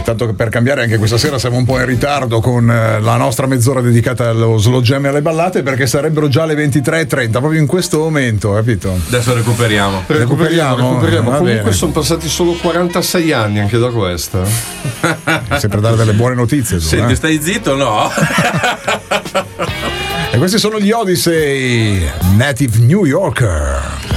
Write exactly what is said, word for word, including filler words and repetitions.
tanto che per cambiare anche questa sera siamo un po' in ritardo con la nostra mezz'ora dedicata allo slow jam e alle ballate, perché sarebbero già le ventitré e trenta proprio in questo momento, capito? Adesso recuperiamo. Recuperiamo, recuperiamo. Va Comunque bene. sono passati solo quarantasei anni anche da questa. Sempre dare delle buone notizie tu, Senti, eh? stai zitto o no? E questi sono gli Odyssey, Native New Yorker.